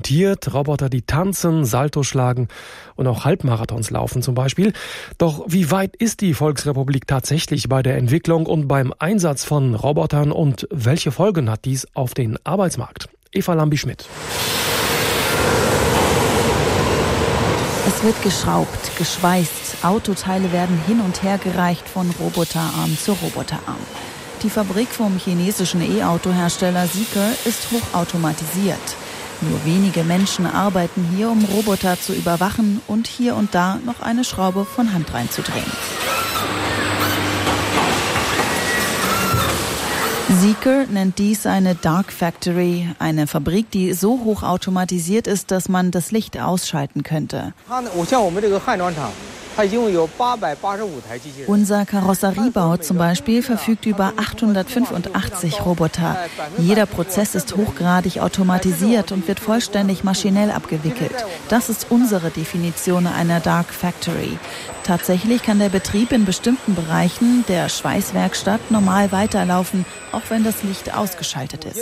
diskutiert. Roboter, die tanzen, Salto schlagen und auch Halbmarathons laufen zum Beispiel. Doch wie weit ist die Volksrepublik tatsächlich bei der Entwicklung und beim Einsatz von Robotern und welche Folgen hat dies auf den Arbeitsmarkt? Eva Lambi-Schmidt. Es wird geschraubt, geschweißt, Autoteile werden hin und her gereicht von Roboterarm zu Roboterarm. Die Fabrik vom chinesischen E-Auto-Hersteller Zeekr ist hochautomatisiert. Nur wenige Menschen arbeiten hier, um Roboter zu überwachen und hier und da noch eine Schraube von Hand reinzudrehen. Zeekr nennt dies eine Dark Factory, eine Fabrik, die so hochautomatisiert ist, dass man das Licht ausschalten könnte. Unser Karosseriebau zum Beispiel verfügt über 885 Roboter. Jeder Prozess ist hochgradig automatisiert und wird vollständig maschinell abgewickelt. Das ist unsere Definition einer Dark Factory. Tatsächlich kann der Betrieb in bestimmten Bereichen der Schweißwerkstatt normal weiterlaufen, auch wenn das Licht ausgeschaltet ist,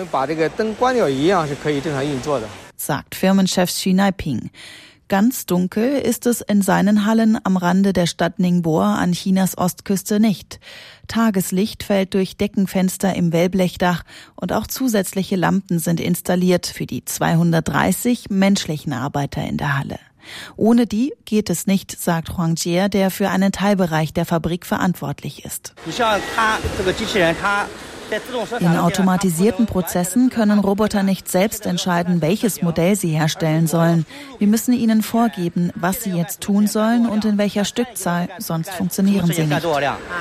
sagt Firmenchef Xu Neiping. Ganz dunkel ist es in seinen Hallen am Rande der Stadt Ningbo an Chinas Ostküste nicht. Tageslicht fällt durch Deckenfenster im Wellblechdach und auch zusätzliche Lampen sind installiert für die 230 menschlichen Arbeiter in der Halle. Ohne die geht es nicht, sagt Huang Jie, der für einen Teilbereich der Fabrik verantwortlich ist. In automatisierten Prozessen können Roboter nicht selbst entscheiden, welches Modell sie herstellen sollen. Wir müssen ihnen vorgeben, was sie jetzt tun sollen und in welcher Stückzahl, sonst funktionieren sie nicht.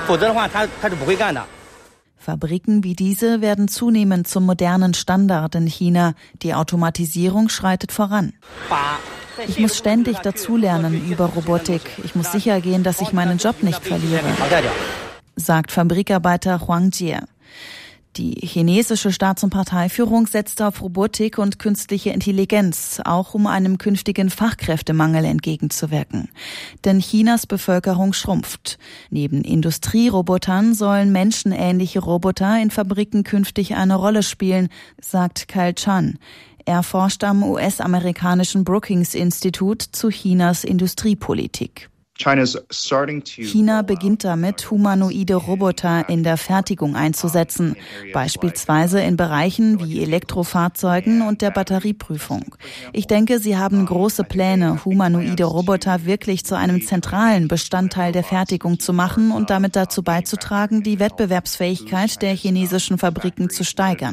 Fabriken wie diese werden zunehmend zum modernen Standard in China. Die Automatisierung schreitet voran. Ich muss ständig dazulernen über Robotik. Ich muss sicher gehen, dass ich meinen Job nicht verliere, sagt Fabrikarbeiter Huang Jie. Die chinesische Staats- und Parteiführung setzt auf Robotik und künstliche Intelligenz, auch um einem künftigen Fachkräftemangel entgegenzuwirken. Denn Chinas Bevölkerung schrumpft. Neben Industrierobotern sollen menschenähnliche Roboter in Fabriken künftig eine Rolle spielen, sagt Kyle Chan. Er forscht am US-amerikanischen Brookings-Institut zu Chinas Industriepolitik. China beginnt damit, humanoide Roboter in der Fertigung einzusetzen, beispielsweise in Bereichen wie Elektrofahrzeugen und der Batterieprüfung. Ich denke, sie haben große Pläne, humanoide Roboter wirklich zu einem zentralen Bestandteil der Fertigung zu machen und damit dazu beizutragen, die Wettbewerbsfähigkeit der chinesischen Fabriken zu steigern.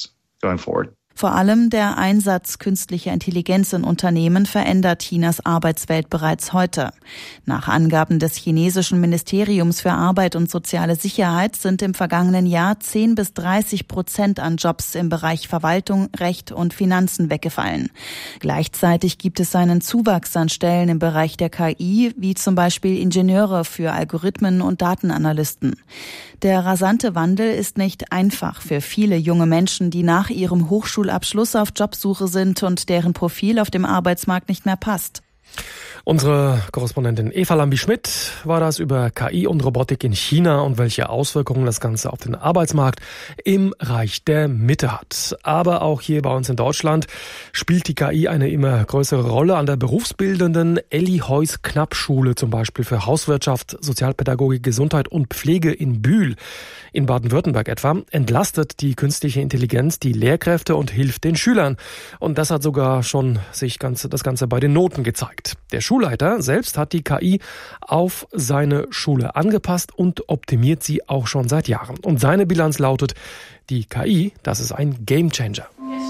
Vor allem der Einsatz künstlicher Intelligenz in Unternehmen verändert Chinas Arbeitswelt bereits heute. Nach Angaben des chinesischen Ministeriums für Arbeit und soziale Sicherheit sind im vergangenen Jahr 10-30% an Jobs im Bereich Verwaltung, Recht und Finanzen weggefallen. Gleichzeitig gibt es einen Zuwachs an Stellen im Bereich der KI, wie zum Beispiel Ingenieure für Algorithmen und Datenanalysten. Der rasante Wandel ist nicht einfach für viele junge Menschen, die nach ihrem Hochschulabschluss auf Jobsuche sind und deren Profil auf dem Arbeitsmarkt nicht mehr passt. Unsere Korrespondentin Eva Lambi-Schmidt war das über KI und Robotik in China und welche Auswirkungen das Ganze auf den Arbeitsmarkt im Reich der Mitte hat. Aber auch hier bei uns in Deutschland spielt die KI eine immer größere Rolle. An der berufsbildenden Elli-Heuss-Knapp-Schule zum Beispiel für Hauswirtschaft, Sozialpädagogik, Gesundheit und Pflege in Bühl, in Baden-Württemberg etwa, entlastet die künstliche Intelligenz die Lehrkräfte und hilft den Schülern. Und das hat sogar schon das Ganze bei den Noten gezeigt. Der Schulleiter selbst hat die KI auf seine Schule angepasst und optimiert sie auch schon seit Jahren. Und seine Bilanz lautet, die KI, das ist ein Gamechanger.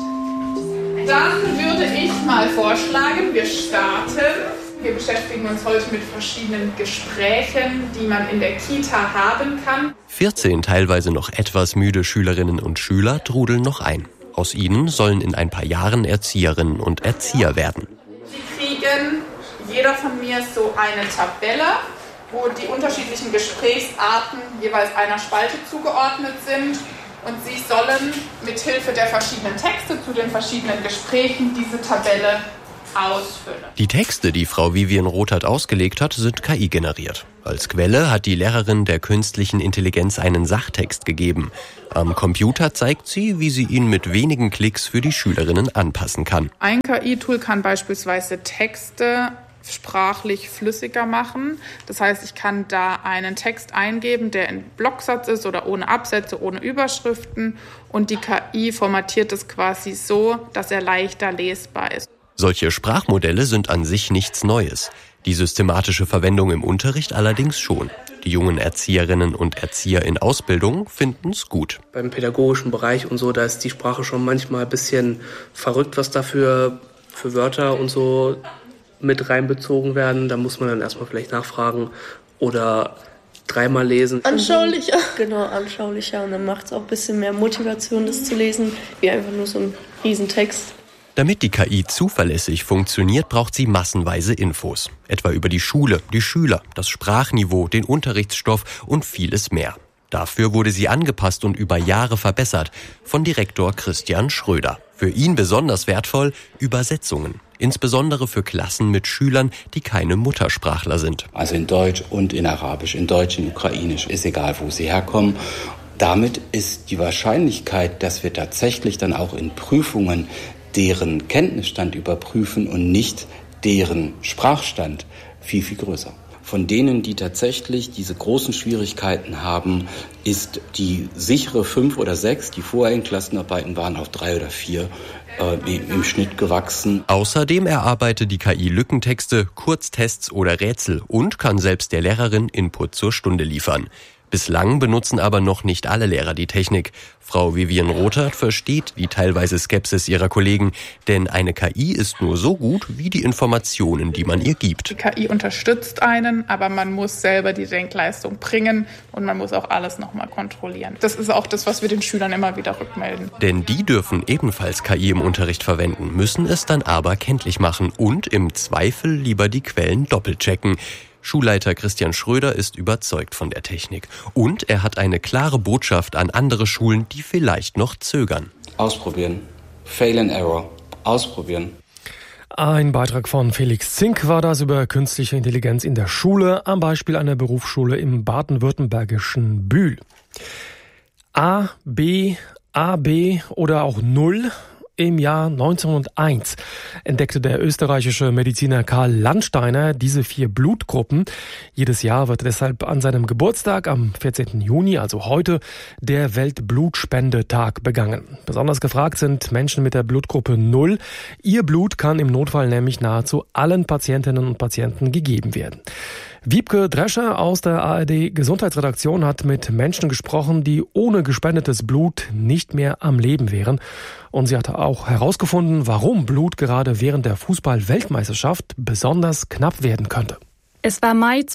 Dann würde ich mal vorschlagen, wir starten. Wir beschäftigen uns heute mit verschiedenen Gesprächen, die man in der Kita haben kann. 14 teilweise noch etwas müde Schülerinnen und Schüler trudeln noch ein. Aus ihnen sollen in ein paar Jahren Erzieherinnen und Erzieher werden. Sie kriegen jeder von mir so eine Tabelle, wo die unterschiedlichen Gesprächsarten jeweils einer Spalte zugeordnet sind. Und Sie sollen mit Hilfe der verschiedenen Texte zu den verschiedenen Gesprächen diese Tabelle ausfülle. Die Texte, die Frau Vivian Rothert ausgelegt hat, sind KI generiert. Als Quelle hat die Lehrerin der künstlichen Intelligenz einen Sachtext gegeben. Am Computer zeigt sie, wie sie ihn mit wenigen Klicks für die Schülerinnen anpassen kann. Ein KI-Tool kann beispielsweise Texte sprachlich flüssiger machen. Das heißt, ich kann da einen Text eingeben, der in Blocksatz ist oder ohne Absätze, ohne Überschriften. Und die KI formatiert es quasi so, dass er leichter lesbar ist. Solche Sprachmodelle sind an sich nichts Neues. Die systematische Verwendung im Unterricht allerdings schon. Die jungen Erzieherinnen und Erzieher in Ausbildung finden es gut. Beim pädagogischen Bereich und so, da ist die Sprache schon manchmal ein bisschen verrückt, was da für Wörter und so mit reinbezogen werden. Da muss man dann erstmal vielleicht nachfragen oder dreimal lesen. Anschaulicher. Genau, anschaulicher. Und dann macht es auch ein bisschen mehr Motivation, das zu lesen, wie einfach nur so ein Riesentext. Damit die KI zuverlässig funktioniert, braucht sie massenweise Infos. Etwa über die Schule, die Schüler, das Sprachniveau, den Unterrichtsstoff und vieles mehr. Dafür wurde sie angepasst und über Jahre verbessert von Direktor Christian Schröder. Für ihn besonders wertvoll Übersetzungen, insbesondere für Klassen mit Schülern, die keine Muttersprachler sind. Also in Deutsch und in Arabisch, in Deutsch, in Ukrainisch, ist egal, wo sie herkommen. Damit ist die Wahrscheinlichkeit, dass wir tatsächlich dann auch in Prüfungen deren Kenntnisstand überprüfen und nicht deren Sprachstand, viel, viel größer. Von denen, die tatsächlich diese großen Schwierigkeiten haben, ist die sichere 5 oder 6, die vorher in Klassenarbeiten waren, auf 3 oder 4 im Schnitt gewachsen. Außerdem erarbeitet die KI Lückentexte, Kurztests oder Rätsel und kann selbst der Lehrerin Input zur Stunde liefern. Bislang benutzen aber noch nicht alle Lehrer die Technik. Frau Vivian Rothert versteht die teilweise Skepsis ihrer Kollegen, denn eine KI ist nur so gut wie die Informationen, die man ihr gibt. Die KI unterstützt einen, aber man muss selber die Denkleistung bringen und man muss auch alles nochmal kontrollieren. Das ist auch das, was wir den Schülern immer wieder rückmelden. Denn die dürfen ebenfalls KI im Unterricht verwenden, müssen es dann aber kenntlich machen und im Zweifel lieber die Quellen doppelt checken. Schulleiter Christian Schröder ist überzeugt von der Technik. Und er hat eine klare Botschaft an andere Schulen, die vielleicht noch zögern. Ausprobieren. Fail and Error. Ausprobieren. Ein Beitrag von Felix Zink war das über künstliche Intelligenz in der Schule, am Beispiel einer Berufsschule im baden-württembergischen Bühl. A, B oder auch 0. Im Jahr 1901 entdeckte der österreichische Mediziner Karl Landsteiner diese 4 Blutgruppen. Jedes Jahr wird deshalb an seinem Geburtstag am 14. Juni, also heute, der Weltblutspendetag begangen. Besonders gefragt sind Menschen mit der Blutgruppe 0. Ihr Blut kann im Notfall nämlich nahezu allen Patientinnen und Patienten gegeben werden. Wiebke Drescher aus der ARD Gesundheitsredaktion hat mit Menschen gesprochen, die ohne gespendetes Blut nicht mehr am Leben wären. Und sie hat auch herausgefunden, warum Blut gerade während der Fußball-Weltmeisterschaft besonders knapp werden könnte. Es war Mai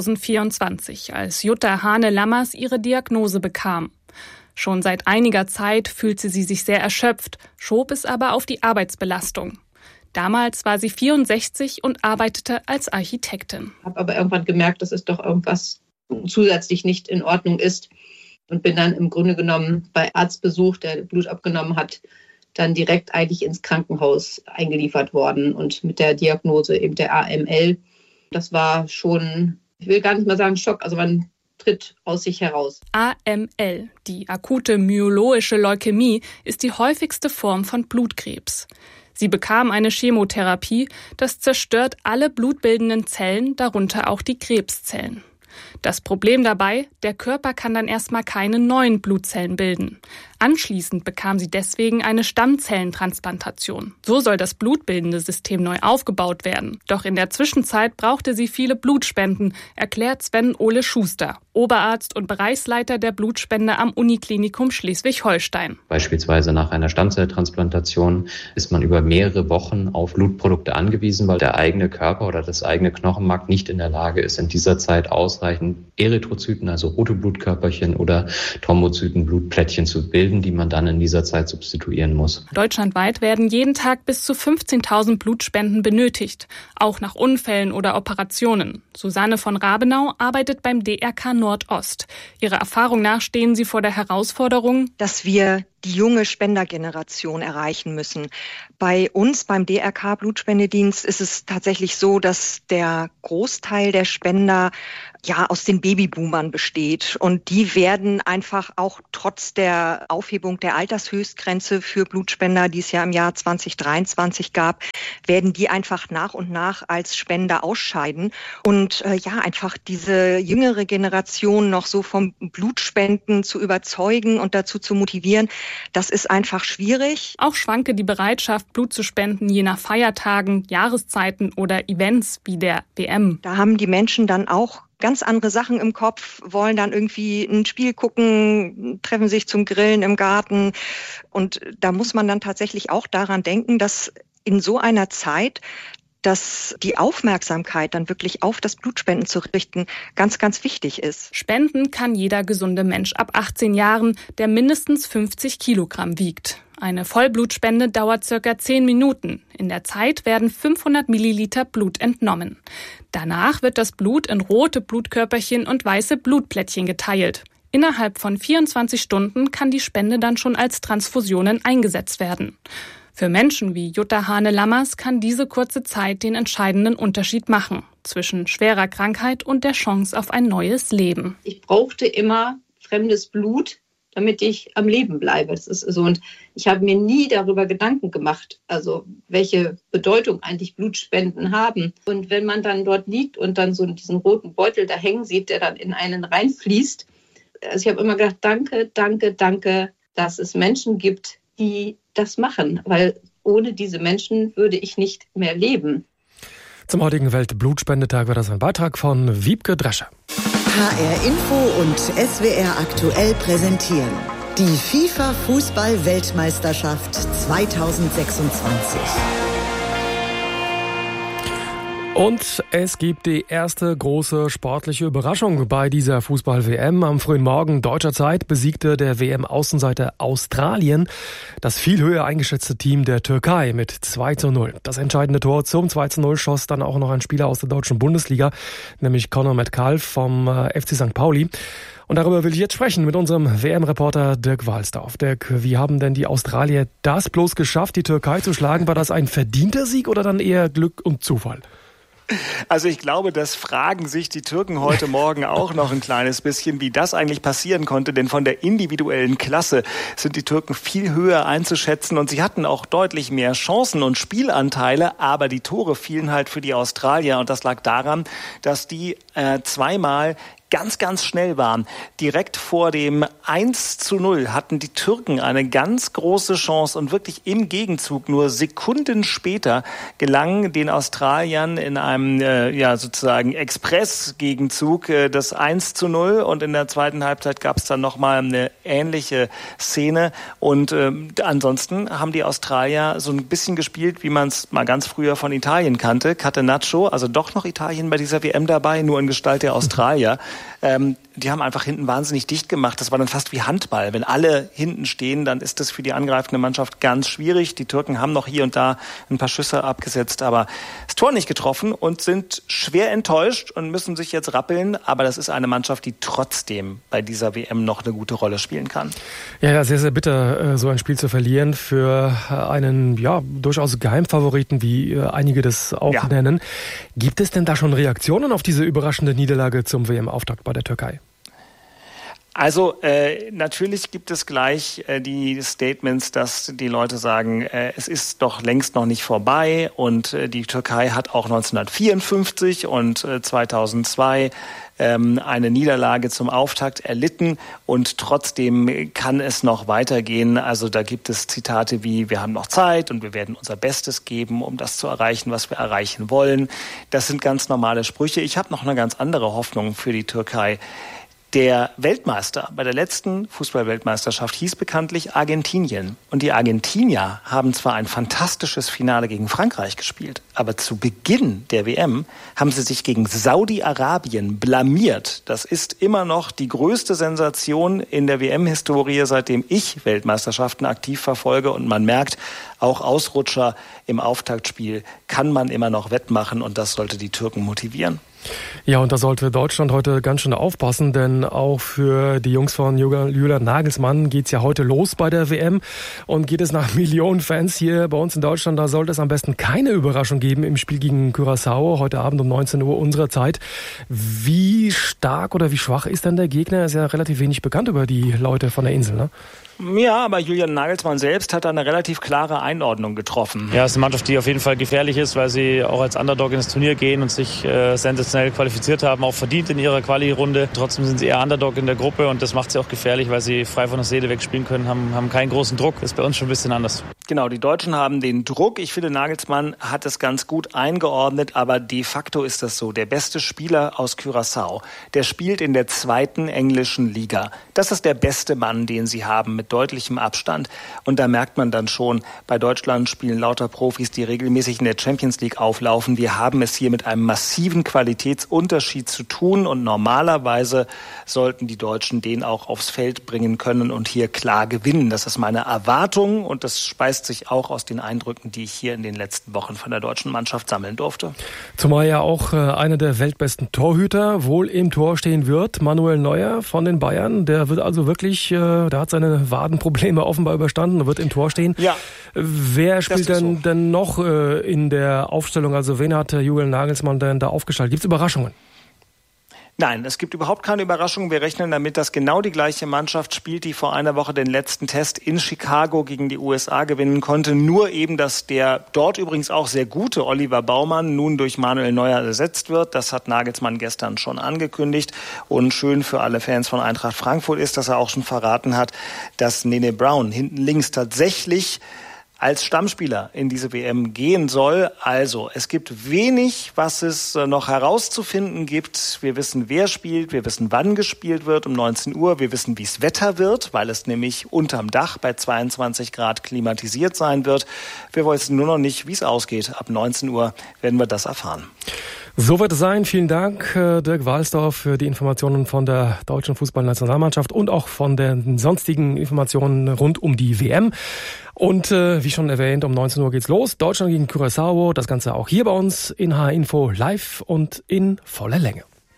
2024, als Jutta Hane-Lammers ihre Diagnose bekam. Schon seit einiger Zeit fühlte sie sich sehr erschöpft, schob es aber auf die Arbeitsbelastung. Damals war sie 64 und arbeitete als Architektin. Ich habe aber irgendwann gemerkt, dass es doch irgendwas zusätzlich nicht in Ordnung ist und bin dann im Grunde genommen bei Arztbesuch, der Blut abgenommen hat, dann direkt eigentlich ins Krankenhaus eingeliefert worden und mit der Diagnose eben der AML. Das war schon, ich will gar nicht mal sagen Schock, also man tritt aus sich heraus. AML, die akute myeloische Leukämie, ist die häufigste Form von Blutkrebs. Sie bekam eine Chemotherapie, das zerstört alle blutbildenden Zellen, darunter auch die Krebszellen. Das Problem dabei, der Körper kann dann erstmal keine neuen Blutzellen bilden. Anschließend bekam sie deswegen eine Stammzellentransplantation. So soll das blutbildende System neu aufgebaut werden. Doch in der Zwischenzeit brauchte sie viele Blutspenden, erklärt Sven-Ole Schuster, Oberarzt und Bereichsleiter der Blutspende am Uniklinikum Schleswig-Holstein. Beispielsweise nach einer Stammzelltransplantation ist man über mehrere Wochen auf Blutprodukte angewiesen, weil der eigene Körper oder das eigene Knochenmark nicht in der Lage ist, in dieser Zeit ausreichend Erythrozyten, also rote Blutkörperchen oder Thrombozyten, Blutplättchen zu bilden, die man dann in dieser Zeit substituieren muss. Deutschlandweit werden jeden Tag bis zu 15.000 Blutspenden benötigt, auch nach Unfällen oder Operationen. Susanne von Rabenau arbeitet beim DRK Nordost. Ihrer Erfahrung nach stehen sie vor der Herausforderung, dass wir die junge Spendergeneration erreichen müssen. Bei uns, beim DRK Blutspendedienst, ist es tatsächlich so, dass der Großteil der Spender aus den Babyboomern besteht. Und die werden einfach auch trotz der Aufhebung der Altershöchstgrenze für Blutspender, die es ja im Jahr 2023 gab, werden die einfach nach und nach als Spender ausscheiden. Und einfach diese jüngere Generation noch so vom Blutspenden zu überzeugen und dazu zu motivieren, das ist einfach schwierig. Auch schwanke die Bereitschaft, Blut zu spenden, je nach Feiertagen, Jahreszeiten oder Events wie der WM. Da haben die Menschen dann auch ganz andere Sachen im Kopf, wollen dann irgendwie ein Spiel gucken, treffen sich zum Grillen im Garten. Und da muss man dann tatsächlich auch daran denken, dass in so einer Zeit, dass die Aufmerksamkeit dann wirklich auf das Blutspenden zu richten, ganz, ganz wichtig ist. Spenden kann jeder gesunde Mensch ab 18 Jahren, der mindestens 50 Kilogramm wiegt. Eine Vollblutspende dauert circa 10 Minuten. In der Zeit werden 500 Milliliter Blut entnommen. Danach wird das Blut in rote Blutkörperchen und weiße Blutplättchen geteilt. Innerhalb von 24 Stunden kann die Spende dann schon als Transfusionen eingesetzt werden. Für Menschen wie Jutta Hane-Lammers kann diese kurze Zeit den entscheidenden Unterschied machen zwischen schwerer Krankheit und der Chance auf ein neues Leben. Ich brauchte immer fremdes Blut, damit ich am Leben bleibe. Das ist so. Und ich habe mir nie darüber Gedanken gemacht, also welche Bedeutung eigentlich Blutspenden haben. Und wenn man dann dort liegt und dann so diesen roten Beutel da hängen sieht, der dann in einen reinfließt, also ich habe immer gedacht, danke, danke, danke, dass es Menschen gibt, die das machen, weil ohne diese Menschen würde ich nicht mehr leben. Zum heutigen Weltblutspendetag war das ein Beitrag von Wiebke Drescher. HR Info und SWR aktuell präsentieren die FIFA-Fußball-Weltmeisterschaft 2026. Und es gibt die erste große sportliche Überraschung bei dieser Fußball-WM. Am frühen Morgen deutscher Zeit besiegte der WM-Außenseiter Australien das viel höher eingeschätzte Team der Türkei mit 2:0. Das entscheidende Tor zum 2:0 schoss dann auch noch ein Spieler aus der deutschen Bundesliga, nämlich Conor Metcalf vom FC St. Pauli. Und darüber will ich jetzt sprechen mit unserem WM-Reporter Dirk Walsdorf. Dirk, wie haben denn die Australier das bloß geschafft, die Türkei zu schlagen? War das ein verdienter Sieg oder dann eher Glück und Zufall? Also ich glaube, das fragen sich die Türken heute Morgen auch noch ein kleines bisschen, wie das eigentlich passieren konnte. Denn von der individuellen Klasse sind die Türken viel höher einzuschätzen und sie hatten auch deutlich mehr Chancen und Spielanteile. Aber die Tore fielen halt für die Australier und das lag daran, dass die zweimal ganz, ganz schnell waren. Direkt vor dem 1:0 hatten die Türken eine ganz große Chance und wirklich im Gegenzug nur Sekunden später gelang den Australiern in einem sozusagen Express-Gegenzug das 1:0 und in der zweiten Halbzeit gab es dann nochmal eine ähnliche Szene und ansonsten haben die Australier so ein bisschen gespielt, wie man es mal ganz früher von Italien kannte. Catenaccio, also doch noch Italien bei dieser WM dabei, nur in Gestalt der Australier. Die haben einfach hinten wahnsinnig dicht gemacht. Das war dann fast wie Handball. Wenn alle hinten stehen, dann ist das für die angreifende Mannschaft ganz schwierig. Die Türken haben noch hier und da ein paar Schüsse abgesetzt, aber das Tor nicht getroffen und sind schwer enttäuscht und müssen sich jetzt rappeln. Aber das ist eine Mannschaft, die trotzdem bei dieser WM noch eine gute Rolle spielen kann. Ja, sehr, sehr bitter, so ein Spiel zu verlieren für einen durchaus Geheimfavoriten, wie einige das auch nennen. Gibt es denn da schon Reaktionen auf diese überraschende Niederlage zum WM-Auftakt bei der Türkei? Also natürlich gibt es gleich die Statements, dass die Leute sagen, es ist doch längst noch nicht vorbei und die Türkei hat auch 1954 und 2002 eine Niederlage zum Auftakt erlitten und trotzdem kann es noch weitergehen. Also da gibt es Zitate wie, wir haben noch Zeit und wir werden unser Bestes geben, um das zu erreichen, was wir erreichen wollen. Das sind ganz normale Sprüche. Ich habe noch eine ganz andere Hoffnung für die Türkei. Der Weltmeister bei der letzten Fußball-Weltmeisterschaft hieß bekanntlich Argentinien. Und die Argentinier haben zwar ein fantastisches Finale gegen Frankreich gespielt, aber zu Beginn der WM haben sie sich gegen Saudi-Arabien blamiert. Das ist immer noch die größte Sensation in der WM-Historie, seitdem ich Weltmeisterschaften aktiv verfolge. Und man merkt, auch Ausrutscher im Auftaktspiel kann man immer noch wettmachen und das sollte die Türken motivieren. Ja, und da sollte Deutschland heute ganz schön aufpassen, denn auch für die Jungs von Julian Nagelsmann geht's ja heute los bei der WM. Und geht es nach Millionen Fans hier bei uns in Deutschland, da sollte es am besten keine Überraschung geben im Spiel gegen Curaçao, heute Abend um 19 Uhr unserer Zeit. Wie stark oder wie schwach ist denn der Gegner? Ist ja relativ wenig bekannt über die Leute von der Insel, ne? Ja, aber Julian Nagelsmann selbst hat da eine relativ klare Einordnung getroffen. Ja, es ist eine Mannschaft, die auf jeden Fall gefährlich ist, weil sie auch als Underdog ins Turnier gehen und sich sensationell qualifiziert haben, auch verdient in ihrer Quali-Runde. Trotzdem sind sie eher Underdog in der Gruppe und das macht sie auch gefährlich, weil sie frei von der Seele wegspielen können, haben keinen großen Druck. Das ist bei uns schon ein bisschen anders. Genau, die Deutschen haben den Druck. Ich finde, Nagelsmann hat es ganz gut eingeordnet, aber de facto ist das so. Der beste Spieler aus Curaçao, der spielt in der 2. englischen Liga. Das ist der beste Mann, den sie haben, mit deutlichem Abstand. Und da merkt man dann schon, bei Deutschland spielen lauter Profis, die regelmäßig in der Champions League auflaufen. Wir haben es hier mit einem massiven Qualitätsunterschied zu tun und normalerweise sollten die Deutschen den auch aufs Feld bringen können und hier klar gewinnen. Das ist meine Erwartung und das speist sich auch aus den Eindrücken, die ich hier in den letzten Wochen von der deutschen Mannschaft sammeln durfte. Zumal ja auch einer der weltbesten Torhüter wohl im Tor stehen wird, Manuel Neuer von den Bayern. Der wird also wirklich, der hat seine Wadenprobleme offenbar überstanden und wird im Tor stehen. Ja. Wer spielt denn noch in der Aufstellung? Also wen hat Julian Nagelsmann denn da aufgestellt? Gibt es Überraschungen? Nein, es gibt überhaupt keine Überraschung. Wir rechnen damit, dass genau die gleiche Mannschaft spielt, die vor einer Woche den letzten Test in Chicago gegen die USA gewinnen konnte. Nur eben, dass der dort übrigens auch sehr gute Oliver Baumann nun durch Manuel Neuer ersetzt wird. Das hat Nagelsmann gestern schon angekündigt. Und schön für alle Fans von Eintracht Frankfurt ist, dass er auch schon verraten hat, dass Nene Brown hinten links tatsächlich als Stammspieler in diese WM gehen soll. Also, es gibt wenig, was es noch herauszufinden gibt. Wir wissen, wer spielt, wir wissen, wann gespielt wird, um 19 Uhr. Wir wissen, wie es Wetter wird, weil es nämlich unterm Dach bei 22 Grad klimatisiert sein wird. Wir wissen nur noch nicht, wie es ausgeht. Ab 19 Uhr werden wir das erfahren. So wird es sein. Vielen Dank, Dirk Walsdorf, für die Informationen von der deutschen Fußballnationalmannschaft und auch von den sonstigen Informationen rund um die WM. Und wie schon erwähnt, um 19 Uhr geht's los. Deutschland gegen Curaçao. Das Ganze auch hier bei uns in HR Info live und in voller Länge.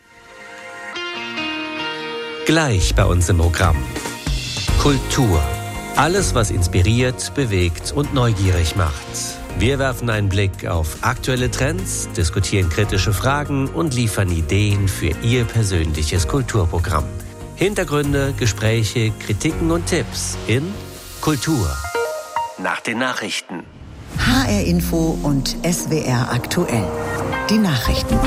Gleich bei uns im Programm. Kultur. Alles, was inspiriert, bewegt und neugierig macht. Wir werfen einen Blick auf aktuelle Trends, diskutieren kritische Fragen und liefern Ideen für Ihr persönliches Kulturprogramm. Hintergründe, Gespräche, Kritiken und Tipps in Kultur. Nach den Nachrichten. HR Info und SWR aktuell. Die Nachrichten.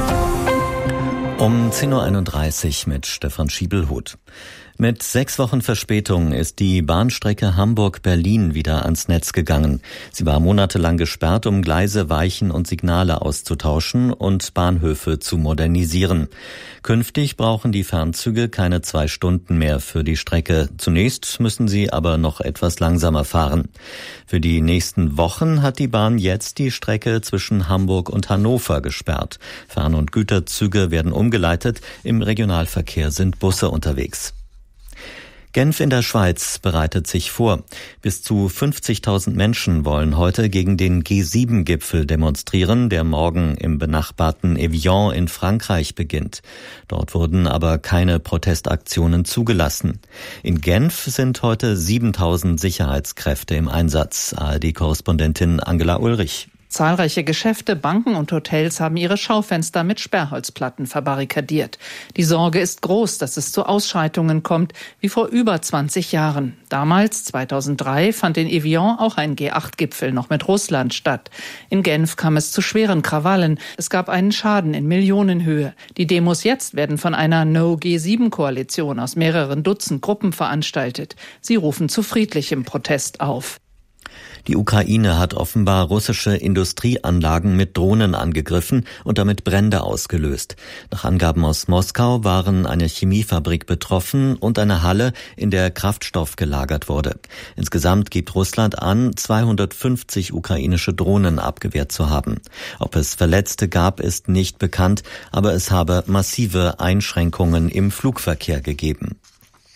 Um 10.31 Uhr mit Stefan Schiebelhut. Mit 6 Wochen Verspätung ist die Bahnstrecke Hamburg-Berlin wieder ans Netz gegangen. Sie war monatelang gesperrt, um Gleise, Weichen und Signale auszutauschen und Bahnhöfe zu modernisieren. Künftig brauchen die Fernzüge keine 2 Stunden mehr für die Strecke. Zunächst müssen sie aber noch etwas langsamer fahren. Für die nächsten Wochen hat die Bahn jetzt die Strecke zwischen Hamburg und Hannover gesperrt. Fern- und Güterzüge werden umgeleitet, im Regionalverkehr sind Busse unterwegs. Genf in der Schweiz bereitet sich vor. Bis zu 50.000 Menschen wollen heute gegen den G7-Gipfel demonstrieren, der morgen im benachbarten Evian in Frankreich beginnt. Dort wurden aber keine Protestaktionen zugelassen. In Genf sind heute 7.000 Sicherheitskräfte im Einsatz. ARD-Korrespondentin Angela Ulrich. Zahlreiche Geschäfte, Banken und Hotels haben ihre Schaufenster mit Sperrholzplatten verbarrikadiert. Die Sorge ist groß, dass es zu Ausschreitungen kommt, wie vor über 20 Jahren. Damals, 2003, fand in Evian auch ein G8-Gipfel noch mit Russland statt. In Genf kam es zu schweren Krawallen. Es gab einen Schaden in Millionenhöhe. Die Demos jetzt werden von einer No-G7-Koalition aus mehreren Dutzend Gruppen veranstaltet. Sie rufen zu friedlichem Protest auf. Die Ukraine hat offenbar russische Industrieanlagen mit Drohnen angegriffen und damit Brände ausgelöst. Nach Angaben aus Moskau waren eine Chemiefabrik betroffen und eine Halle, in der Kraftstoff gelagert wurde. Insgesamt gibt Russland an, 250 ukrainische Drohnen abgewehrt zu haben. Ob es Verletzte gab, ist nicht bekannt, aber es habe massive Einschränkungen im Flugverkehr gegeben.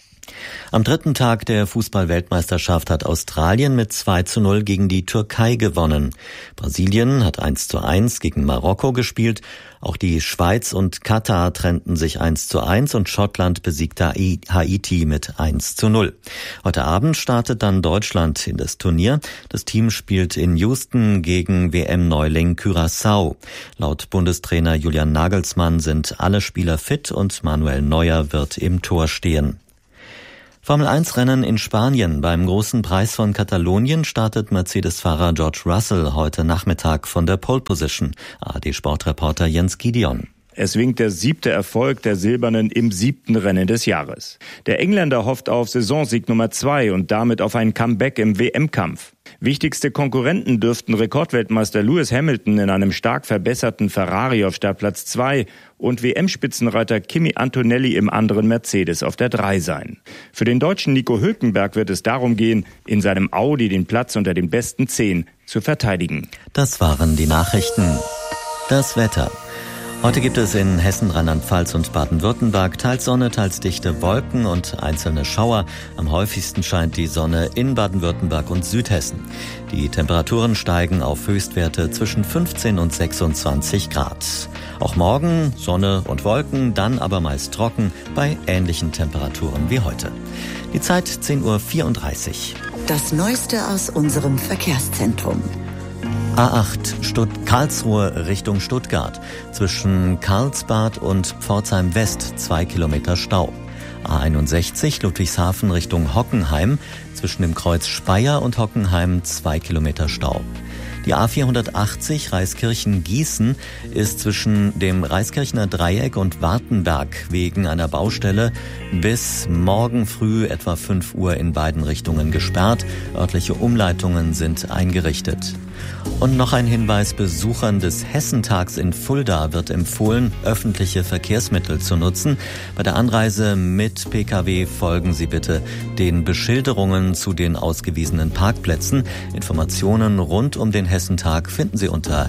Am dritten Tag der Fußball-Weltmeisterschaft hat Australien mit 2:0 gegen die Türkei gewonnen. Brasilien hat 1:1 gegen Marokko gespielt. Auch die Schweiz und Katar trennten sich 1:1 und Schottland besiegte Haiti mit 1:0. Heute Abend startet dann Deutschland in das Turnier. Das Team spielt in Houston gegen WM-Neuling Curaçao. Laut Bundestrainer Julian Nagelsmann sind alle Spieler fit und Manuel Neuer wird im Tor stehen. Formel-1-Rennen in Spanien. Beim großen Preis von Katalonien startet Mercedes-Fahrer George Russell heute Nachmittag von der Pole Position. ARD-Sportreporter Jens Gideon. Es winkt der 7. Erfolg der Silbernen im 7. Rennen des Jahres. Der Engländer hofft auf Saisonsieg Nummer 2 und damit auf ein Comeback im WM-Kampf. Wichtigste Konkurrenten dürften Rekordweltmeister Lewis Hamilton in einem stark verbesserten Ferrari auf Startplatz 2 und WM-Spitzenreiter Kimi Antonelli im anderen Mercedes auf der 3 sein. Für den Deutschen Nico Hülkenberg wird es darum gehen, in seinem Audi den Platz unter den besten 10 zu verteidigen. Das waren die Nachrichten. Das Wetter. Heute gibt es in Hessen, Rheinland-Pfalz und Baden-Württemberg teils Sonne, teils dichte Wolken und einzelne Schauer. Am häufigsten scheint die Sonne in Baden-Württemberg und Südhessen. Die Temperaturen steigen auf Höchstwerte zwischen 15 und 26 Grad. Auch morgen Sonne und Wolken, dann aber meist trocken bei ähnlichen Temperaturen wie heute. Die Zeit 10:34 Uhr. Das Neueste aus unserem Verkehrszentrum. A8 Karlsruhe Richtung Stuttgart. Zwischen Karlsbad und Pforzheim West 2 Kilometer Stau. A61 Ludwigshafen Richtung Hockenheim. Zwischen dem Kreuz Speyer und Hockenheim 2 Kilometer Stau. Die A480 Reiskirchen-Gießen ist zwischen dem Reiskirchener Dreieck und Wartenberg wegen einer Baustelle bis morgen früh etwa 5 Uhr in beiden Richtungen gesperrt. Örtliche Umleitungen sind eingerichtet. Und noch ein Hinweis: Besuchern des Hessentags in Fulda wird empfohlen, öffentliche Verkehrsmittel zu nutzen. Bei der Anreise mit Pkw folgen Sie bitte den Beschilderungen zu den ausgewiesenen Parkplätzen. Informationen rund um den Hessentag finden Sie unter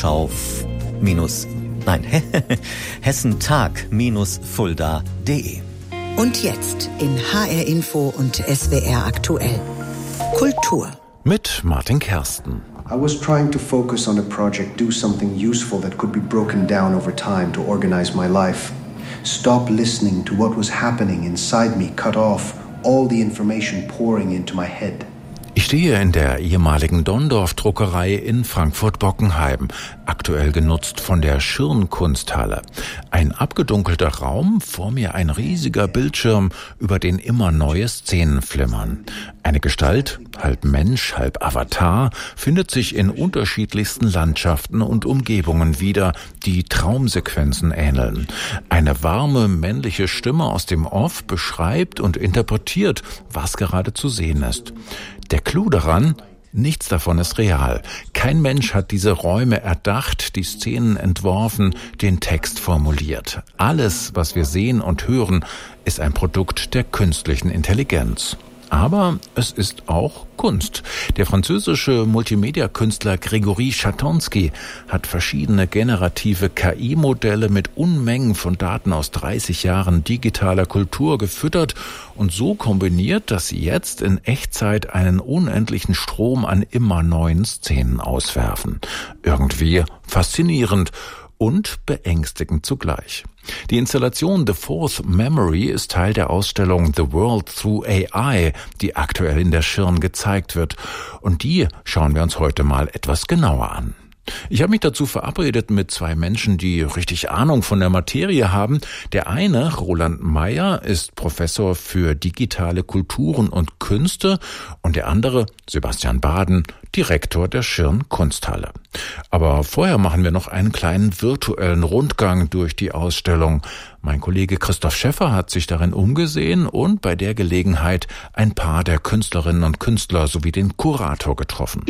hessentag-fulda.de. Und jetzt in HR Info und SWR aktuell. Kultur. Mit Martin Kersten. I was trying to focus on a project, do something useful that could be broken down over time to organize my life. Stop listening to what was happening inside me, cut off all the information pouring into my head. Ich stehe in der ehemaligen Dondorf-Druckerei in Frankfurt-Bockenheim, aktuell genutzt von der Schirn-Kunsthalle. Ein abgedunkelter Raum, vor mir ein riesiger Bildschirm, über den immer neue Szenen flimmern. Eine Gestalt, halb Mensch, halb Avatar, findet sich in unterschiedlichsten Landschaften und Umgebungen wieder, die Traumsequenzen ähneln. Eine warme, männliche Stimme aus dem Off beschreibt und interpretiert, was gerade zu sehen ist. Der Clou daran: nichts davon ist real. Kein Mensch hat diese Räume erdacht, die Szenen entworfen, den Text formuliert. Alles, was wir sehen und hören, ist ein Produkt der künstlichen Intelligenz. Aber es ist auch Kunst. Der französische Multimedia-Künstler Grégory Chatonsky hat verschiedene generative KI-Modelle mit Unmengen von Daten aus 30 Jahren digitaler Kultur gefüttert und so kombiniert, dass sie jetzt in Echtzeit einen unendlichen Strom an immer neuen Szenen auswerfen. Irgendwie faszinierend und beängstigend zugleich. Die Installation The Fourth Memory ist Teil der Ausstellung The World Through AI, die aktuell in der Schirn gezeigt wird. Und die schauen wir uns heute mal etwas genauer an. Ich habe mich dazu verabredet mit zwei Menschen, die richtig Ahnung von der Materie haben. Der eine, Roland Meyer, ist Professor für digitale Kulturen und Künste und der andere, Sebastian Baden, Direktor der Schirn Kunsthalle. Aber vorher machen wir noch einen kleinen virtuellen Rundgang durch die Ausstellung. Mein Kollege Christoph Schäffer hat sich darin umgesehen und bei der Gelegenheit ein paar der Künstlerinnen und Künstler sowie den Kurator getroffen.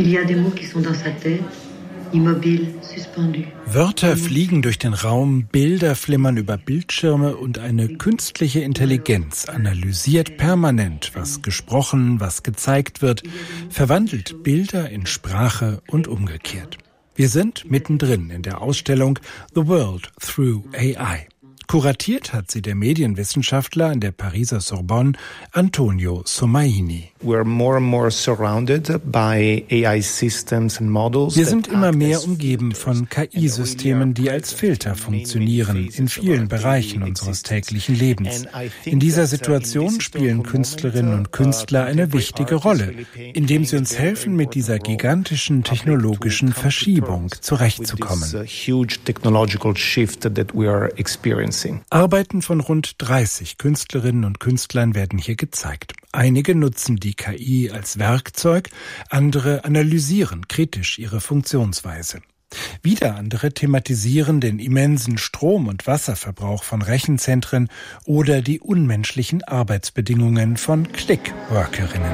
Wörter fliegen durch den Raum, Bilder flimmern über Bildschirme und eine künstliche Intelligenz analysiert permanent, was gesprochen, was gezeigt wird, verwandelt Bilder in Sprache und umgekehrt. Wir sind mittendrin in der Ausstellung The World Through AI. Kuratiert hat sie der Medienwissenschaftler an der Pariser Sorbonne Antonio Somaini. Wir sind immer mehr umgeben von KI-Systemen, die als Filter funktionieren in vielen Bereichen unseres täglichen Lebens. In dieser Situation spielen Künstlerinnen und Künstler eine wichtige Rolle, indem sie uns helfen, mit dieser gigantischen technologischen Verschiebung zurechtzukommen. Arbeiten von rund 30 Künstlerinnen und Künstlern werden hier gezeigt. Einige nutzen die KI als Werkzeug, andere analysieren kritisch ihre Funktionsweise. Wieder andere thematisieren den immensen Strom- und Wasserverbrauch von Rechenzentren oder die unmenschlichen Arbeitsbedingungen von Click-Workerinnen.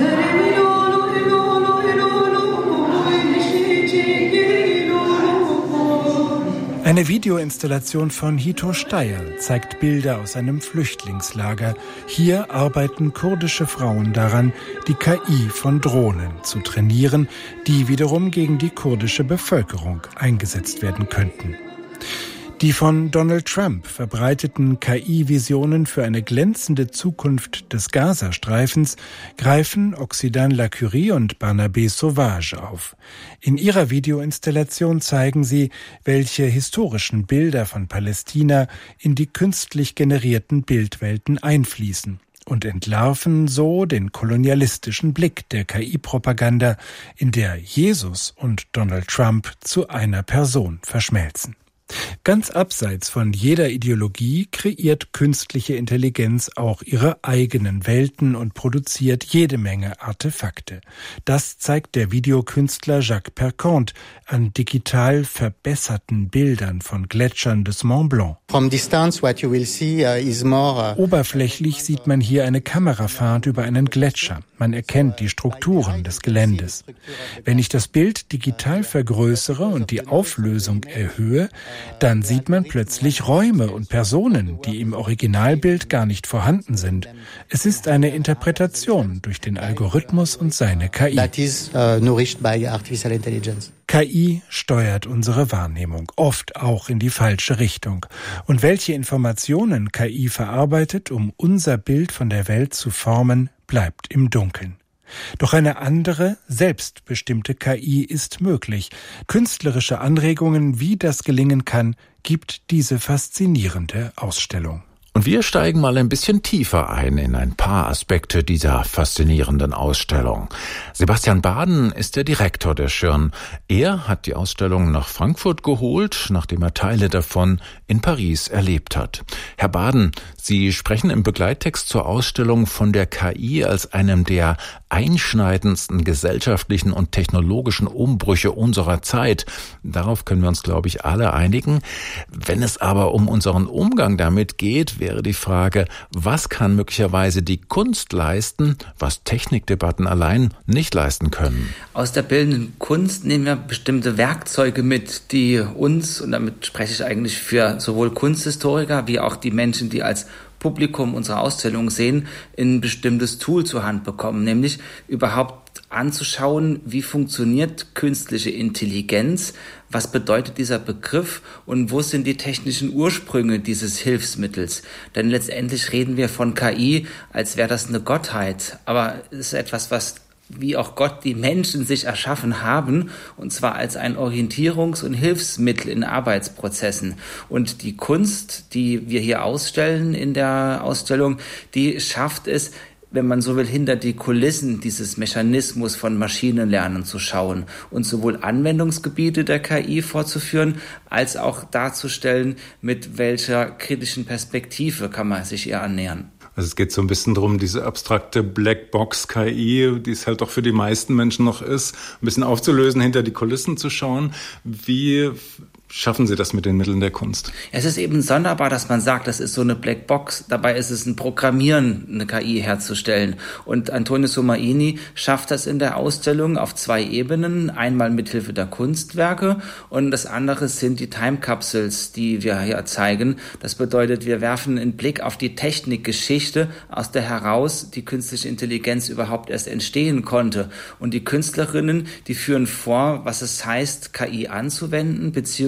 Eine Videoinstallation von Hito Steyr zeigt Bilder aus einem Flüchtlingslager. Hier arbeiten kurdische Frauen daran, die KI von Drohnen zu trainieren, die wiederum gegen die kurdische Bevölkerung eingesetzt werden könnten. Die von Donald Trump verbreiteten KI-Visionen für eine glänzende Zukunft des Gazastreifens greifen Oxydane Lacurie und Barnabé Sauvage auf. In ihrer Videoinstallation zeigen sie, welche historischen Bilder von Palästina in die künstlich generierten Bildwelten einfließen und entlarven so den kolonialistischen Blick der KI-Propaganda, in der Jesus und Donald Trump zu einer Person verschmelzen. Ganz abseits von jeder Ideologie kreiert künstliche Intelligenz auch ihre eigenen Welten und produziert jede Menge Artefakte. Das zeigt der Videokünstler Jacques Perconte an digital verbesserten Bildern von Gletschern des Mont Blanc. Oberflächlich sieht man hier eine Kamerafahrt über einen Gletscher. Man erkennt die Strukturen des Geländes. Wenn ich das Bild digital vergrößere und die Auflösung erhöhe, dann sieht man plötzlich Räume und Personen, die im Originalbild gar nicht vorhanden sind. Es ist eine Interpretation durch den Algorithmus und seine KI. KI steuert unsere Wahrnehmung, oft auch in die falsche Richtung. Und welche Informationen KI verarbeitet, um unser Bild von der Welt zu formen, bleibt im Dunkeln. Doch eine andere, selbstbestimmte KI ist möglich. Künstlerische Anregungen, wie das gelingen kann, gibt diese faszinierende Ausstellung. Und wir steigen mal ein bisschen tiefer ein in ein paar Aspekte dieser faszinierenden Ausstellung. Sebastian Baden ist der Direktor der Schirn. Er hat die Ausstellung nach Frankfurt geholt, nachdem er Teile davon in Paris erlebt hat. Herr Baden, Sie sprechen im Begleittext zur Ausstellung von der KI als einem der einschneidendsten gesellschaftlichen und technologischen Umbrüche unserer Zeit. Darauf können wir uns, glaube ich, alle einigen. Wenn es aber um unseren Umgang damit geht, wäre die Frage, was kann möglicherweise die Kunst leisten, was Technikdebatten allein nicht leisten können? Aus der bildenden Kunst nehmen wir bestimmte Werkzeuge mit, die uns, und damit spreche ich eigentlich für sowohl Kunsthistoriker wie auch die Menschen, die als Publikum unsere Ausstellung sehen, ein bestimmtes Tool zur Hand bekommen, nämlich überhaupt anzuschauen, wie funktioniert künstliche Intelligenz, was bedeutet dieser Begriff und wo sind die technischen Ursprünge dieses Hilfsmittels. Denn letztendlich reden wir von KI, als wäre das eine Gottheit, aber es ist etwas, was wie auch Gott die Menschen sich erschaffen haben, und zwar als ein Orientierungs- und Hilfsmittel in Arbeitsprozessen. Und die Kunst, die wir hier ausstellen in der Ausstellung, die schafft es, wenn man so will, hinter die Kulissen dieses Mechanismus von Maschinenlernen zu schauen und sowohl Anwendungsgebiete der KI vorzuführen, als auch darzustellen, mit welcher kritischen Perspektive kann man sich ihr annähern. Also es geht so ein bisschen darum, diese abstrakte Blackbox-KI, die es halt doch für die meisten Menschen noch ist, ein bisschen aufzulösen, hinter die Kulissen zu schauen. Wie schaffen Sie das mit den Mitteln der Kunst? Es ist eben sonderbar, dass man sagt, das ist so eine Blackbox. Dabei ist es ein Programmieren, eine KI herzustellen. Und Antonio Somaini schafft das in der Ausstellung auf 2 Ebenen. Einmal mithilfe der Kunstwerke und das andere sind die Time Capsules, die wir hier zeigen. Das bedeutet, wir werfen einen Blick auf die Technikgeschichte, aus der heraus die künstliche Intelligenz überhaupt erst entstehen konnte. Und die Künstlerinnen, die führen vor, was es heißt, KI anzuwenden, beziehungsweise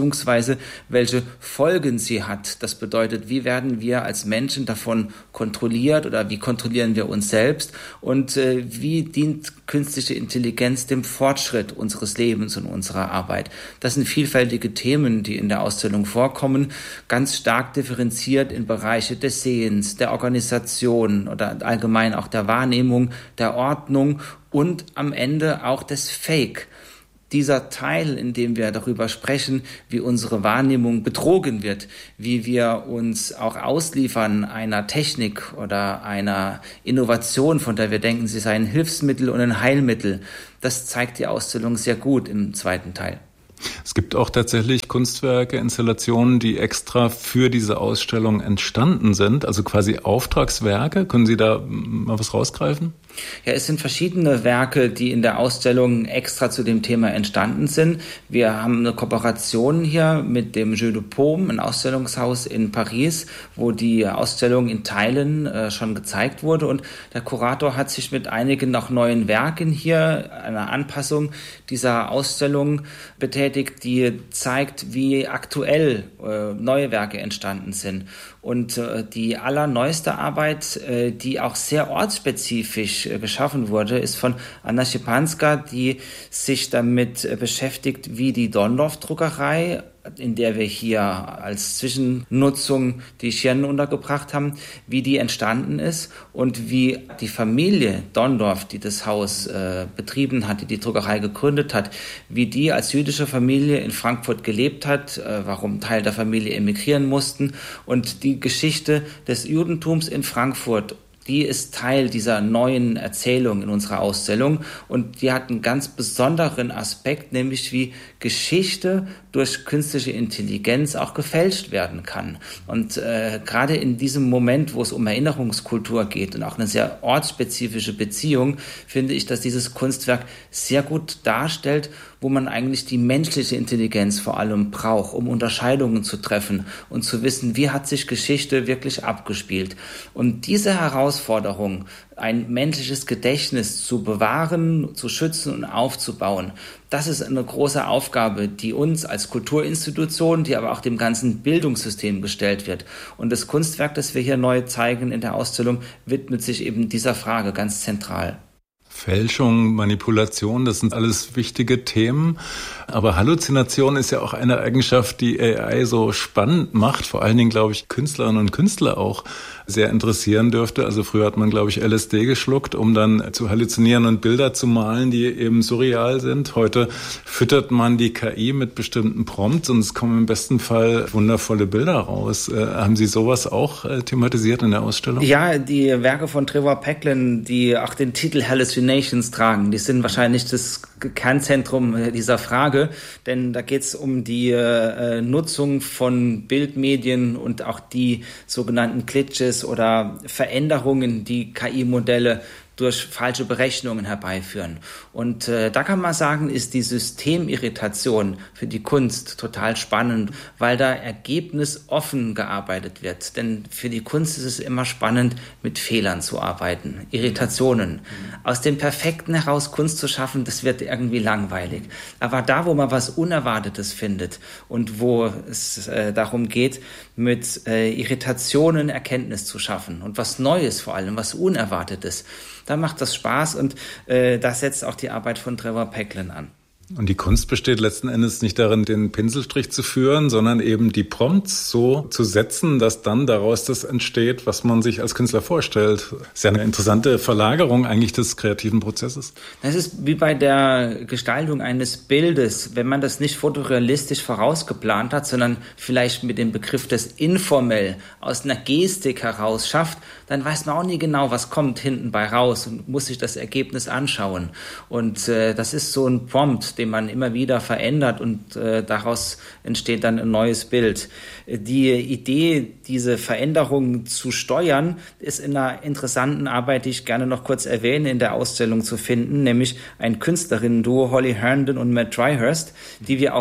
beziehungsweise welche Folgen sie hat. Das bedeutet, wie werden wir als Menschen davon kontrolliert oder wie kontrollieren wir uns selbst und wie dient künstliche Intelligenz dem Fortschritt unseres Lebens und unserer Arbeit. Das sind vielfältige Themen, die in der Ausstellung vorkommen, ganz stark differenziert in Bereiche des Sehens, der Organisation oder allgemein auch der Wahrnehmung, der Ordnung und am Ende auch des Fake. Dieser Teil, in dem wir darüber sprechen, wie unsere Wahrnehmung betrogen wird, wie wir uns auch ausliefern einer Technik oder einer Innovation, von der wir denken, sie sei ein Hilfsmittel und ein Heilmittel, das zeigt die Ausstellung sehr gut im zweiten Teil. Es gibt auch tatsächlich Kunstwerke, Installationen, die extra für diese Ausstellung entstanden sind, also quasi Auftragswerke. Können Sie da mal was rausgreifen? Ja, es sind verschiedene Werke, die in der Ausstellung extra zu dem Thema entstanden sind. Wir haben eine Kooperation hier mit dem Jeu de Paume, ein Ausstellungshaus in Paris, wo die Ausstellung in Teilen schon gezeigt wurde. Und der Kurator hat sich mit einigen noch neuen Werken hier, einer Anpassung dieser Ausstellung betätigt, die zeigt, wie aktuell neue Werke entstanden sind. Und die allerneueste Arbeit, die auch sehr ortsspezifisch geschaffen wurde, ist von Anna Szepanska, die sich damit beschäftigt, wie die Dondorf-Druckerei, in der wir hier als Zwischennutzung die Schirnen untergebracht haben, wie die entstanden ist und wie die Familie Dondorf, die das Haus betrieben hat, die die Druckerei gegründet hat, wie die als jüdische Familie in Frankfurt gelebt hat, warum Teil der Familie emigrieren mussten und die Geschichte des Judentums in Frankfurt. Die ist Teil dieser neuen Erzählung in unserer Ausstellung und die hat einen ganz besonderen Aspekt, nämlich wie Geschichte durch künstliche Intelligenz auch gefälscht werden kann. Und gerade in diesem Moment, wo es um Erinnerungskultur geht und auch eine sehr ortsspezifische Beziehung, finde ich, dass dieses Kunstwerk sehr gut darstellt, wo man eigentlich die menschliche Intelligenz vor allem braucht, um Unterscheidungen zu treffen und zu wissen, wie hat sich Geschichte wirklich abgespielt. Und diese Herausforderung, ein menschliches Gedächtnis zu bewahren, zu schützen und aufzubauen, das ist eine große Aufgabe, die uns als Kulturinstitution, die aber auch dem ganzen Bildungssystem gestellt wird. Und das Kunstwerk, das wir hier neu zeigen in der Ausstellung, widmet sich eben dieser Frage ganz zentral. Fälschung, Manipulation, das sind alles wichtige Themen. Aber Halluzination ist ja auch eine Eigenschaft, die AI so spannend macht. Vor allen Dingen, glaube ich, Künstlerinnen und Künstler auch sehr interessieren dürfte. Also früher hat man, glaube ich, LSD geschluckt, um dann zu halluzinieren und Bilder zu malen, die eben surreal sind. Heute füttert man die KI mit bestimmten Prompts und es kommen im besten Fall wundervolle Bilder raus. Haben Sie sowas auch thematisiert in der Ausstellung? Ja, die Werke von Trevor Pecklin, die auch den Titel Hallucinations tragen, die sind wahrscheinlich das Kernzentrum dieser Frage, denn da geht es um die Nutzung von Bildmedien und auch die sogenannten Glitches oder Veränderungen, die KI-Modelle durch falsche Berechnungen herbeiführen. Und da kann man sagen, ist die Systemirritation für die Kunst total spannend, weil da ergebnisoffen gearbeitet wird. Denn für die Kunst ist es immer spannend, mit Fehlern zu arbeiten, Irritationen. Aus dem Perfekten heraus Kunst zu schaffen, das wird irgendwie langweilig. Aber da, wo man was Unerwartetes findet und wo es darum geht, mit Irritationen Erkenntnis zu schaffen und was Neues vor allem, was Unerwartetes, da macht das Spaß und da setzt auch die Arbeit von Trevor Pecklin an. Und die Kunst besteht letzten Endes nicht darin, den Pinselstrich zu führen, sondern eben die Prompts so zu setzen, dass dann daraus das entsteht, was man sich als Künstler vorstellt. Das ist ja eine interessante Verlagerung eigentlich des kreativen Prozesses. Das ist wie bei der Gestaltung eines Bildes. Wenn man das nicht fotorealistisch vorausgeplant hat, sondern vielleicht mit dem Begriff des informell aus einer Gestik heraus schafft, dann weiß man auch nie genau, was kommt hinten bei raus und muss sich das Ergebnis anschauen. Und das ist so ein Prompt, den man immer wieder verändert und daraus entsteht dann ein neues Bild. Die Idee, diese Veränderungen zu steuern, ist in einer interessanten Arbeit, die ich gerne noch kurz erwähne, in der Ausstellung zu finden, nämlich ein Künstlerinnen-Duo, Holly Herndon und Matt Dryhurst, die wir auch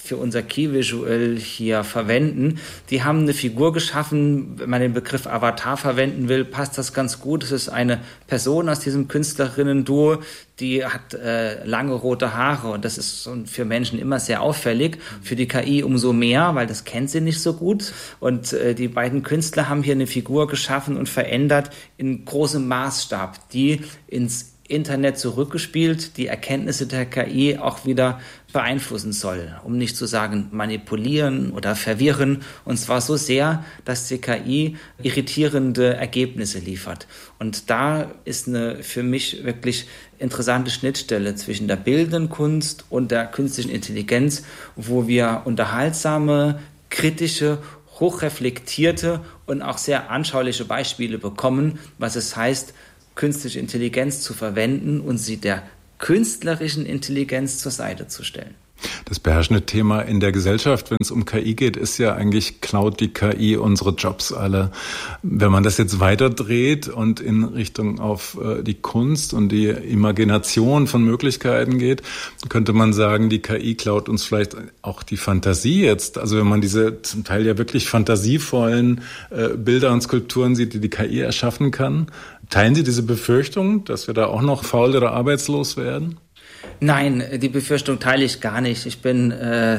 für unser Key Visual hier verwenden. Die haben eine Figur geschaffen, wenn man den Begriff Avatar verwenden will, passt das ganz gut. Es ist eine Person aus diesem Künstlerinnen-Duo, die hat lange rote Haare und das ist für Menschen immer sehr auffällig. Für die KI umso mehr, weil das kennt sie nicht so gut. Und die beiden Künstler haben hier eine Figur geschaffen und verändert in großem Maßstab, die ins Internet zurückgespielt, die Erkenntnisse der KI auch wieder beeinflussen soll, um nicht zu sagen manipulieren oder verwirren, und zwar so sehr, dass die KI irritierende Ergebnisse liefert. Und da ist eine für mich wirklich interessante Schnittstelle zwischen der bildenden Kunst und der künstlichen Intelligenz, wo wir unterhaltsame, kritische, hochreflektierte und auch sehr anschauliche Beispiele bekommen, was es heißt, künstliche Intelligenz zu verwenden und sie der künstlerischen Intelligenz zur Seite zu stellen. Das beherrschende Thema in der Gesellschaft, wenn es um KI geht, ist ja eigentlich, klaut die KI unsere Jobs alle. Wenn man das jetzt weiterdreht und in Richtung auf die Kunst und die Imagination von Möglichkeiten geht, könnte man sagen, die KI klaut uns vielleicht auch die Fantasie jetzt. Also wenn man diese zum Teil ja wirklich fantasievollen Bilder und Skulpturen sieht, die die KI erschaffen kann. Teilen Sie diese Befürchtung, dass wir da auch noch faul oder arbeitslos werden? Nein, die Befürchtung teile ich gar nicht. Ich bin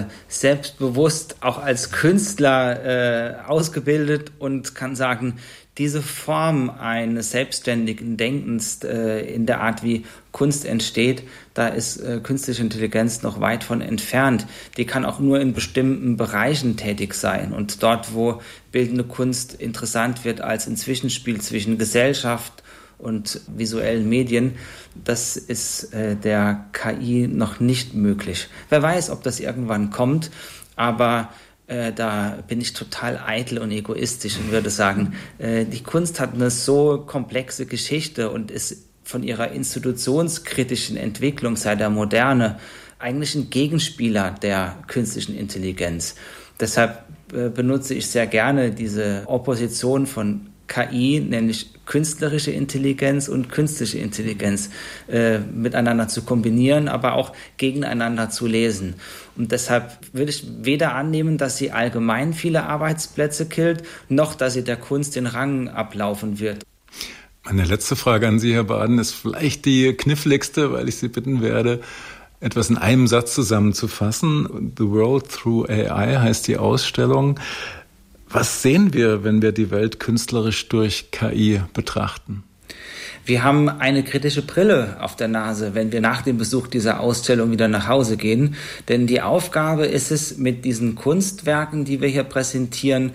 selbstbewusst auch als Künstler ausgebildet und kann sagen, diese Form eines selbstständigen Denkens in der Art, wie Kunst entsteht, da ist künstliche Intelligenz noch weit von entfernt. Die kann auch nur in bestimmten Bereichen tätig sein. Und dort, wo bildende Kunst interessant wird als ein Zwischenspiel zwischen Gesellschaft und visuellen Medien, das ist der KI noch nicht möglich. Wer weiß, ob das irgendwann kommt, aber da bin ich total eitel und egoistisch und würde sagen, die Kunst hat eine so komplexe Geschichte und ist von ihrer institutionskritischen Entwicklung seit der Moderne eigentlich ein Gegenspieler der künstlichen Intelligenz. Deshalb benutze ich sehr gerne diese Opposition von KI, nämlich künstlerische Intelligenz und künstliche Intelligenz miteinander zu kombinieren, aber auch gegeneinander zu lesen. Und deshalb würde ich weder annehmen, dass sie allgemein viele Arbeitsplätze killt, noch dass sie der Kunst den Rang ablaufen wird. Meine letzte Frage an Sie, Herr Baden, ist vielleicht die kniffligste, weil ich Sie bitten werde, etwas in einem Satz zusammenzufassen. The World Through AI heißt die Ausstellung. Was sehen wir, wenn wir die Welt künstlerisch durch KI betrachten? Wir haben eine kritische Brille auf der Nase, wenn wir nach dem Besuch dieser Ausstellung wieder nach Hause gehen. Denn die Aufgabe ist es, mit diesen Kunstwerken, die wir hier präsentieren,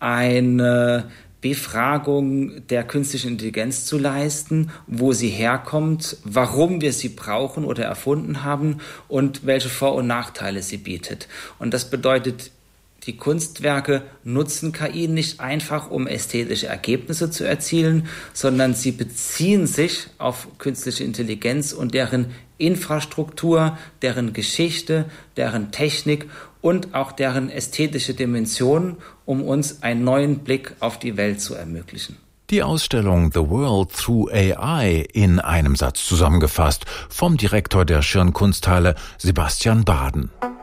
eine Befragung der künstlichen Intelligenz zu leisten, wo sie herkommt, warum wir sie brauchen oder erfunden haben und welche Vor- und Nachteile sie bietet. Und das bedeutet, die Kunstwerke nutzen KI nicht einfach, um ästhetische Ergebnisse zu erzielen, sondern sie beziehen sich auf künstliche Intelligenz und deren Infrastruktur, deren Geschichte, deren Technik und auch deren ästhetische Dimension, um uns einen neuen Blick auf die Welt zu ermöglichen. Die Ausstellung The World Through AI in einem Satz zusammengefasst vom Direktor der Schirn Kunsthalle, Sebastian Baden.